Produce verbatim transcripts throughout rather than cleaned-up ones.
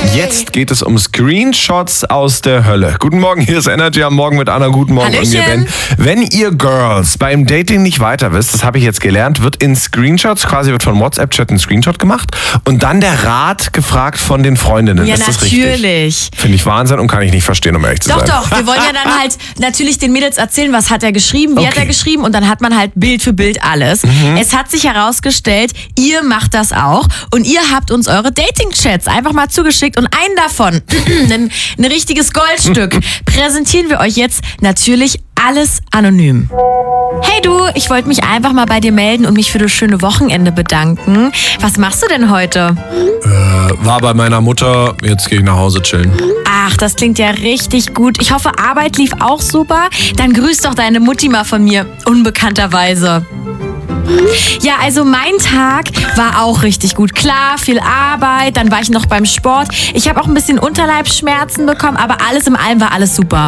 Jetzt geht es um Screenshots aus der Hölle. Guten Morgen, hier ist Energy am Morgen mit Anna. Guten Morgen Hallöchen. und mir Ben. Wenn ihr Girls beim Dating nicht weiter wisst, das habe ich jetzt gelernt, wird in Screenshots, quasi wird von WhatsApp-Chat ein Screenshot gemacht und dann der Rat gefragt von den Freundinnen. Ja, ist das natürlich. richtig? Finde ich Wahnsinn und kann ich nicht verstehen, um ehrlich zu Doch, sein. doch. Wir wollen ja dann halt natürlich den Mädels erzählen, was hat er geschrieben, wie Okay. hat er geschrieben und dann hat man halt Bild für Bild alles. Mhm. Es hat sich herausgestellt, ihr macht das auch und ihr habt uns eure Dating-Chats einfach mal zugeschickt und einen davon, ein, ein richtiges Goldstück, präsentieren wir euch jetzt natürlich alles anonym. Hey du, ich wollte mich einfach mal bei dir melden und mich für das schöne Wochenende bedanken. Was machst du denn heute? Äh, war bei meiner Mutter, jetzt gehe ich nach Hause chillen. Ach, das klingt ja richtig gut. Ich hoffe, Arbeit lief auch super. Dann grüß doch deine Mutti mal von mir, unbekannterweise. Ja, also mein Tag war auch richtig gut. Klar, viel Arbeit, dann war ich noch beim Sport. Ich habe auch ein bisschen Unterleibsschmerzen bekommen, aber alles in allem war alles super.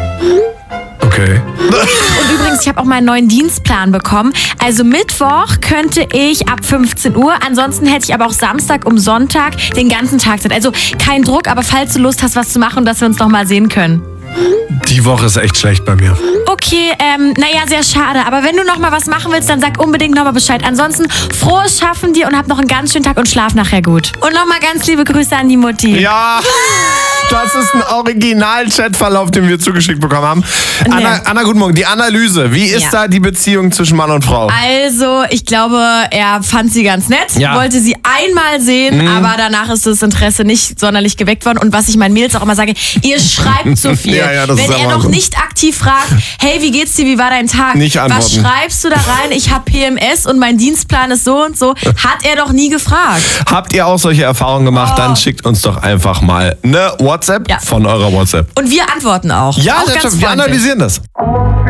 Okay. Und übrigens, ich habe auch meinen neuen Dienstplan bekommen. Also Mittwoch könnte ich ab fünfzehn Uhr, ansonsten hätte ich aber auch Samstag um Sonntag den ganzen Tag Zeit. Also kein Druck, aber falls du Lust hast, was zu machen, dass wir uns noch mal sehen können. Die Woche ist echt schlecht bei mir. Okay, ähm, naja, sehr schade. Aber wenn du noch mal was machen willst, dann sag unbedingt noch mal Bescheid. Ansonsten frohes Schaffen dir und hab noch einen ganz schönen Tag und schlaf nachher gut. Und noch mal ganz liebe Grüße an die Mutti. Ja, das ist ein Original-Chatverlauf, den wir zugeschickt bekommen haben. Nee. Anna, Anna, guten Morgen. Die Analyse. Wie ist Ja. da die Beziehung zwischen Mann und Frau? Also, ich glaube, er fand sie ganz nett, Ja. wollte sie einmal sehen, aber danach ist das Interesse nicht sonderlich geweckt worden. Und was ich meinen Mädels auch immer sage, ihr schreibt zu viel. Ja, ja, das Wenn ist der er noch Wahnsinn. nicht aktiv fragt, hey, wie geht's dir, wie war dein Tag? Nicht Was antworten. schreibst du da rein? Ich habe P M S und mein Dienstplan ist so und so. Hat er doch nie gefragt. Habt ihr auch solche Erfahrungen gemacht? Oh. Dann schickt uns doch einfach mal eine WhatsApp Ja. von eurer WhatsApp. Und wir antworten auch. Ja, auch ganz wir freundlich. analysieren das.